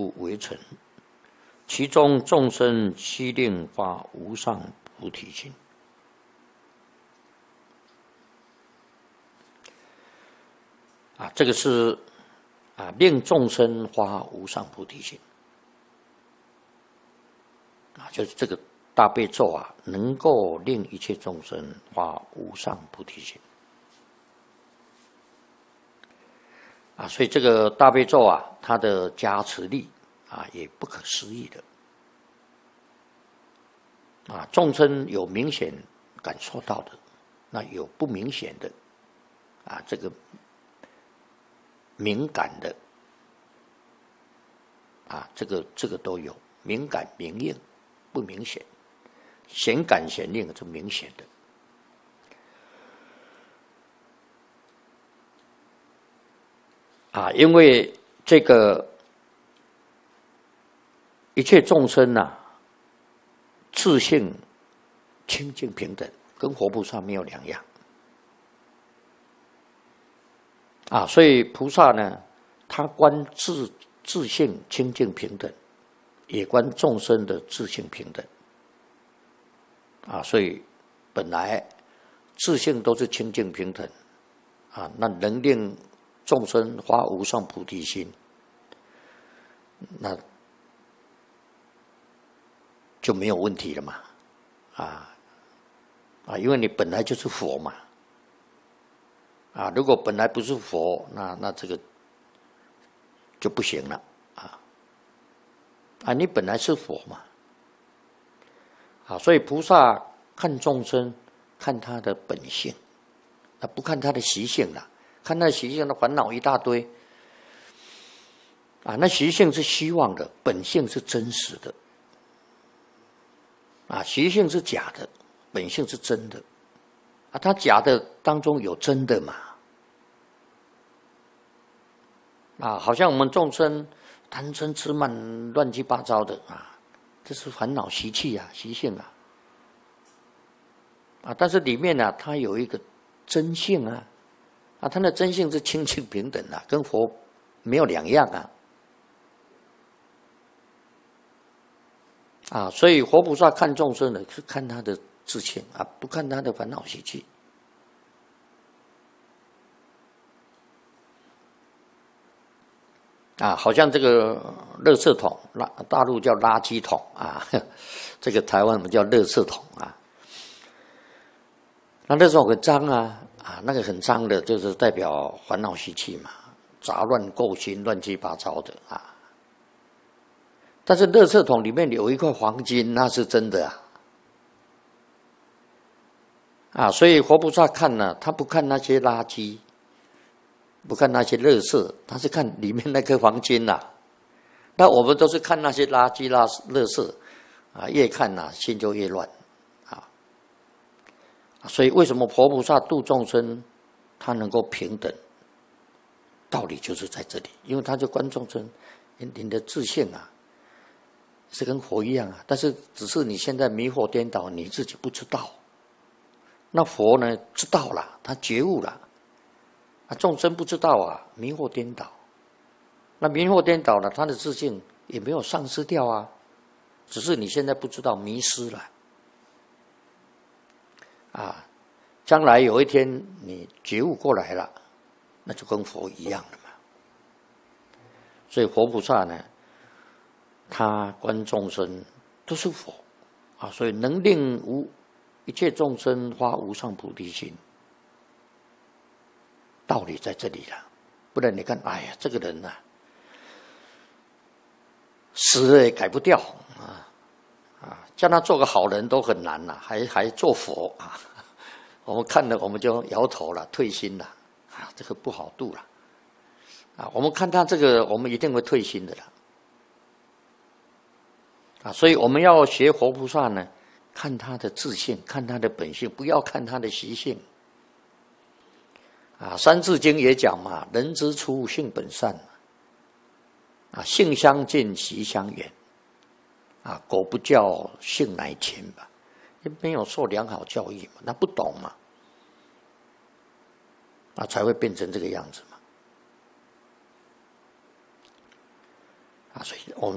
诸为尘，其中众生悉令发无上菩提心。这个是令众生发无上菩提心。就是这个大悲咒能够令一切众生发无上菩提心。所以这个大悲咒它的加持力也不可思议的。众生有明显感受到的，那有不明显的这个敏感的这个都有，敏感明应不明显，显感显应是明显的。因为这个一切众生自性清净平等，跟佛菩萨没有两样。所以菩萨呢，他观自性清净平等，也观众生的自性平等。所以本来自性都是清净平等那能令众生发无上菩提心，那就没有问题了嘛。因为你本来就是佛嘛。如果本来不是佛，那这个就不行了。你本来是佛嘛。所以菩萨看众生，看他的本性，不看他的习性了。看他的习性的烦恼一大堆。那习性是虚妄的，本性是真实的。习性是假的，本性是真的。它假的当中有真的嘛。好像我们众生贪嗔痴慢乱七八糟的这是烦恼习气习性但是里面它有一个真性它的真性是清净平等跟佛没有两样所以佛菩萨看众生呢，是看他的自性不看他的烦恼习气。好像这个垃圾桶，大陆叫垃圾桶这个台湾我们叫垃圾桶那垃圾桶很脏那个很脏的，就是代表烦恼习气嘛，杂乱垢心，乱七八糟的但是垃圾桶里面有一块黄金，那是真的所以佛菩萨看呢，他不看那些垃圾，不看那些垃圾，他是看里面那颗黄金那我们都是看那些垃圾垃圾越看心就越乱所以为什么佛菩萨度众生他能够平等，道理就是在这里。因为他就观众生，你的自性是跟佛一样但是只是你现在迷惑颠倒，你自己不知道。那佛呢知道了，他觉悟了众生不知道迷惑颠倒。那迷惑颠倒了，他的自性也没有丧失掉只是你现在不知道，迷失了将来有一天你觉悟过来了，那就跟佛一样了嘛。所以佛菩萨呢，他观众生都是佛所以能令一切众生发无上菩提心，道理在这里了。不然你看，哎呀，这个人死了也改不掉叫他做个好人都很难还做佛我们看了我们就摇头了，退心了这个不好度了我们看他这个，我们一定会退心的了所以我们要学佛菩萨呢，看他的自性，看他的本性，不要看他的习性三字经也讲嘛，人之初性本善性相近习相远狗不教性乃迁吧，没有受良好教育嘛，那不懂嘛才会变成这个样子嘛啊，所以我们